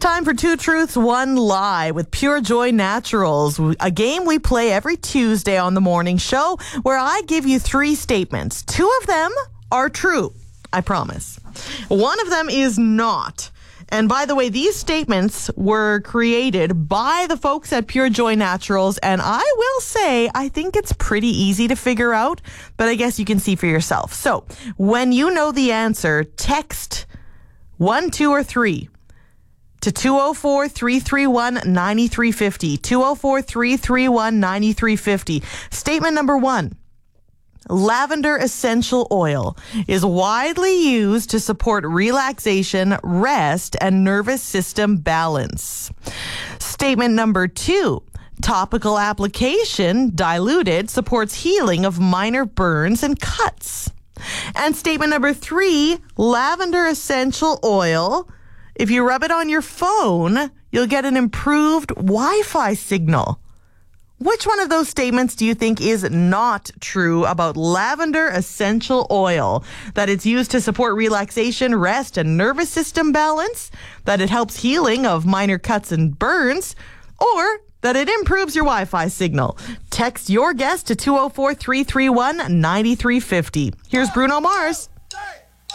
time for Two Truths, One Lie with Pure Joy Naturals, a game we play every Tuesday on the morning show where I give you 3 statements. 2 of them are true, I promise. 1 of them is not. And by the way, these statements were created by the folks at Pure Joy Naturals, and I will say I think it's pretty easy to figure out, but I guess you can see for yourself. So when you know the answer, text 1, 2, or 3 to 204-331-9350. 204-331-9350. Statement number 1. Lavender essential oil is widely used to support relaxation, rest, and nervous system balance. Statement number 2. Topical application, diluted, supports healing of minor burns and cuts. And statement number 3, lavender essential oil, if you rub it on your phone, you'll get an improved Wi-Fi signal. Which one of those statements do you think is not true about lavender essential oil? That it's used to support relaxation, rest, and nervous system balance? That it helps healing of minor cuts and burns? Or that it improves your Wi-Fi signal? Text your guess to 204-331-9350. Here's Bruno Mars.